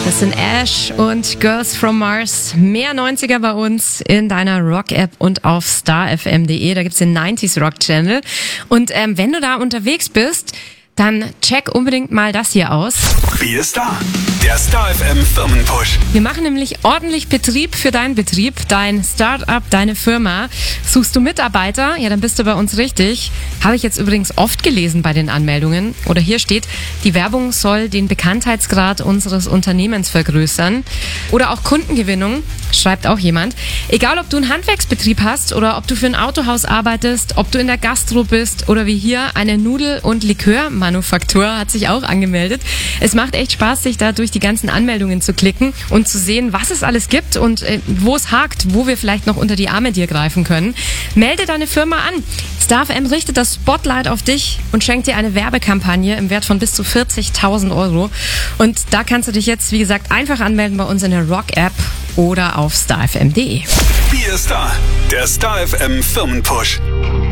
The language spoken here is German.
Das sind Ash und Girls from Mars. Mehr 90er bei uns in deiner Rock-App und auf starfm.de. Da gibt's den 90s Rock Channel. Und wenn du da unterwegs bist, dann check unbedingt mal das hier aus. Wie ist da? Der Star FM Firmenpush. Wir machen nämlich ordentlich Betrieb für deinen Betrieb, dein Start-up, deine Firma. Suchst du Mitarbeiter? Ja, dann bist du bei uns richtig. Habe ich jetzt übrigens oft gelesen bei den Anmeldungen. Oder hier steht, die Werbung soll den Bekanntheitsgrad unseres Unternehmens vergrößern. Oder auch Kundengewinnung, schreibt auch jemand. Egal, ob du einen Handwerksbetrieb hast oder ob du für ein Autohaus arbeitest, ob du in der Gastro bist oder wie hier eine Nudel- und Likörmanufaktur hat sich auch angemeldet. Es macht echt Spaß, sich da durch die ganzen Anmeldungen zu klicken und zu sehen, was es alles gibt und wo es hakt, wo wir vielleicht noch unter die Arme dir greifen können. Melde deine Firma an. Star FM richtet das Spotlight auf dich und schenkt dir eine Werbekampagne im Wert von bis zu 40.000 €. Und da kannst du dich jetzt, wie gesagt, einfach anmelden bei uns in der Rock-App oder auf starfm.de. Wie ist da? Der Star FM Firmenpush.